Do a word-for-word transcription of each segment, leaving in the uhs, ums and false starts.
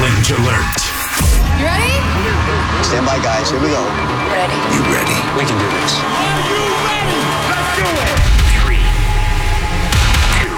Challenge alert. You ready? Stand by, guys. Here we go. Ready. You ready? We can do this. Are you ready? Let's do it. Three, two,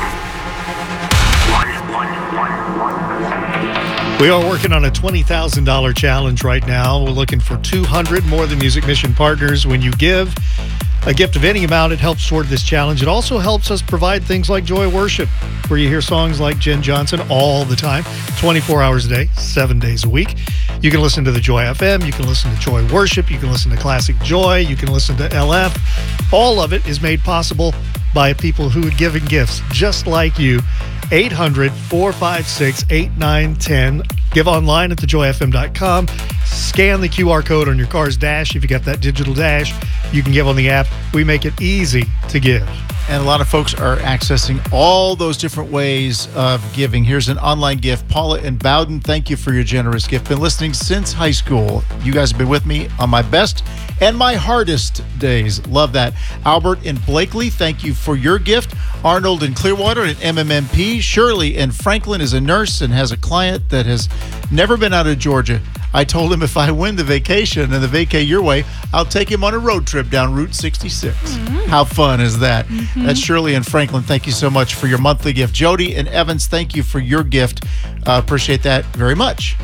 one, one, one, one. We are working on a twenty thousand dollars challenge right now. We're looking for two hundred More Than Music Mission partners. When you give a gift of any amount, it helps toward this challenge. It also helps us provide things like Joy Worship, where you hear songs like Jen Johnson all the time, twenty-four hours a day, seven days a week. You can listen to the Joy F M. You can listen to Joy Worship. You can listen to Classic Joy. You can listen to L F. All of it is made possible by people who are giving gifts just like you. eight hundred, four five six, eight nine one zero. Give online at the joy f m dot com. Scan the Q R code on your car's dash. If you got that digital dash, you can give on the app. We make it easy to give. And a lot of folks are accessing all those different ways of giving. Here's an online gift. Paula in Bowden, thank you for your generous gift. Been listening since high school. You guys have been with me on my best and my hardest days. Love that. Albert in Blakely, thank you for your gift. Arnold in Clearwater and M M M P. Shirley in Franklin is a nurse and has a client that has never been out of Georgia. I told him if I win the vacation and the vacay your way, I'll take him on a road trip down Route sixty-six. Mm-hmm. How fun is that? Mm-hmm. That's Shirley and Franklin. Thank you so much for your monthly gift. Jody and Evans, thank you for your gift. Uh, appreciate that very much.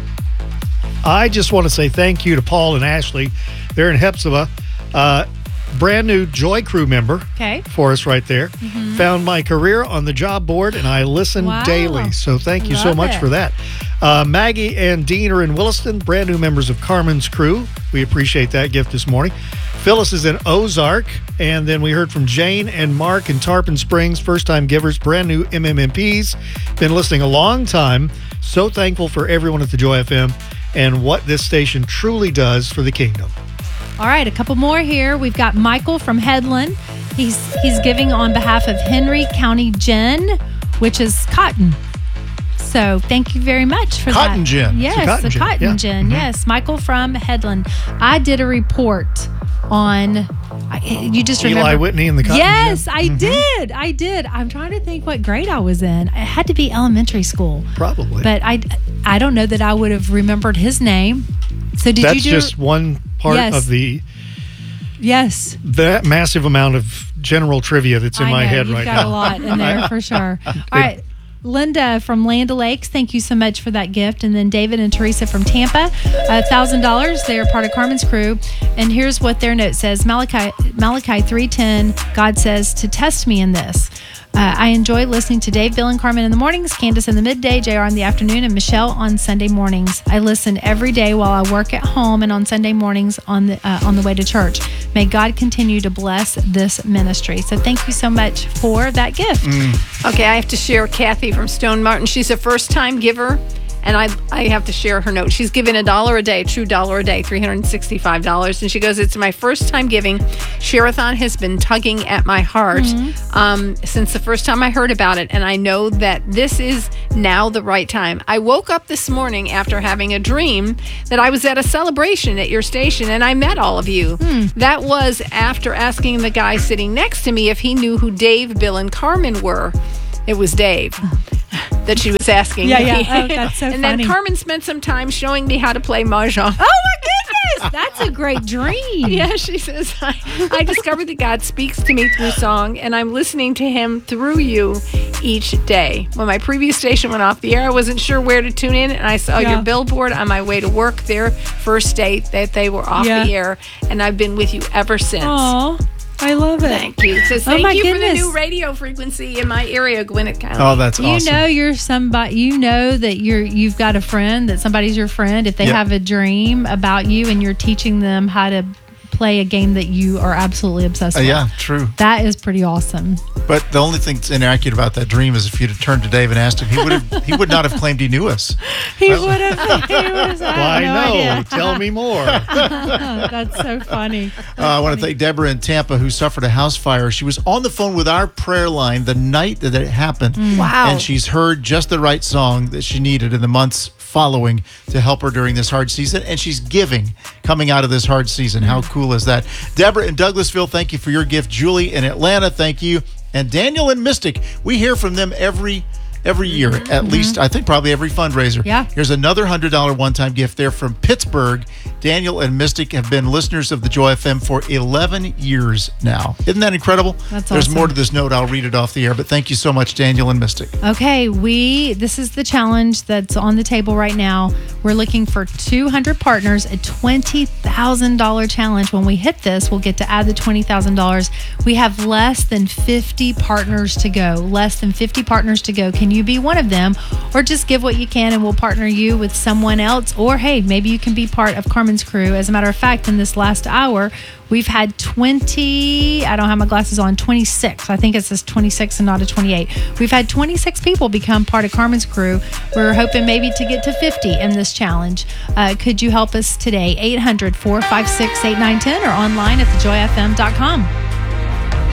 I just want to say thank you to Paul and Ashley. They're in Hepzibah. Uh, brand new Joy Crew member okay. for us right there. Mm-hmm. Found my career on the job board, and I listen wow. daily. So thank you Love so much it. for that. Uh, Maggie and Dean are in Williston, brand new members of Carmen's Crew. We appreciate that gift this morning. Phyllis is in Ozark, and then we heard from Jane and Mark in Tarpon Springs, first-time givers, brand new M M M Ps. Been listening a long time. So thankful for everyone at the Joy F M and what this station truly does for the kingdom. All right, a couple more here. We've got Michael from Headland. He's he's giving on behalf of Henry County Gin, which is cotton. So thank you very much for cotton that. Gin. Yes, a cotton a gin. cotton Yeah. gin. Mm-hmm. Yes, Michael from Headland. I did a report on. I, you just Eli remember Whitney and the cotton Yes, gin? I Mm-hmm. did. I did. I'm trying to think what grade I was in. It had to be elementary school. Probably. But I, I don't know that I would have remembered his name. So did That's you do? just one part Yes. of the Yes. that massive amount of general trivia that's in I my know, head you've right got now. a lot in there for sure. All right. Linda from Land O'Lakes, thank you so much for that gift. And then David and Teresa from Tampa, one thousand dollars. They are part of Carmen's Crew. And here's what their note says. Malachi Malachi three ten, God says to test me in this. Uh, I enjoy listening to Dave, Bill, and Carmen in the mornings, Candace in the midday, J R in the afternoon, and Michelle on Sunday mornings. I listen every day while I work at home and on Sunday mornings on the uh, on the way to church. May God continue to bless this ministry. So thank you so much for that gift. Mm. Okay, I have to share Kathy from Stone Mountain. She's a first-time giver, and I I have to share her note. She's giving a dollar a day, true dollar a day, three hundred sixty-five dollars. And she goes, it's my first time giving. Share-a-thon has been tugging at my heart mm-hmm. um, since the first time I heard about it. And I know that this is now the right time. I woke up this morning after having a dream that I was at a celebration at your station and I met all of you. Mm. That was after asking the guy sitting next to me if he knew who Dave, Bill, and Carmen were. It was Dave that she was asking Yeah, me. yeah. Oh, that's so and funny. then Carmen spent some time showing me how to play mahjong. Oh, my goodness. That's a great dream. Yeah, she says, I, I discovered that God speaks to me through song, and I'm listening to him through you each day. When my previous station went off the air, I wasn't sure where to tune in, and I saw Yeah. your billboard on my way to work their first day that they were off Yeah. the air, and I've been with you ever since. Aw, I love it. Thank you. It says, Oh, thank my you for the goodness. new radio frequency in my area, Gwinnett County. Oh, that's You awesome. know you're somebody. You know that you're you've got a friend. That somebody's your friend. If they Yep. have a dream about you and you're teaching them how to play a game that you are absolutely obsessed Uh, with. yeah, true. That is pretty awesome. But the only thing that's inaccurate about that dream is if you'd have turned to Dave and asked him, he would have he would not have claimed he knew us. He would have. He would have. Why no no? idea. Tell me more. That's so funny. Uh, I want to thank Deborah in Tampa who suffered a house fire. She was on the phone with our prayer line the night that it happened. Wow. And she's heard just the right song that she needed in the months following to help her during this hard season. And she's giving coming out of this hard season. How cool is that? Deborah in Douglasville, thank you for your gift. Julie in Atlanta, thank you. And Daniel in Mystic, we hear from them every every year, at least, I think probably every fundraiser. Yeah. Here's another one hundred dollars one-time gift there from Pittsburgh. Daniel and Mystic have been listeners of the Joy F M for eleven years now. Isn't that incredible? That's There's awesome. more to this note. I'll read it off the air, but thank you so much, Daniel and Mystic. Okay, we this is the challenge that's on the table right now. We're looking for two hundred partners, a twenty thousand dollars challenge. When we hit this, we'll get to add the twenty thousand dollars. We have less than fifty partners to go. Less than fifty partners to go. Can you be one of them? Or just give what you can and we'll partner you with someone else? Or hey, maybe you can be part of Carmen's crew. As a matter of fact, in this last hour, we've had twenty, I don't have my glasses on, twenty-six. I think it says twenty-six and not a twenty-eight. We've had twenty-six people become part of Carmen's crew. We're hoping maybe to get to fifty in this challenge. Uh, could you help us today? eight hundred, four five six, eight nine one zero or online at the joy f m dot com.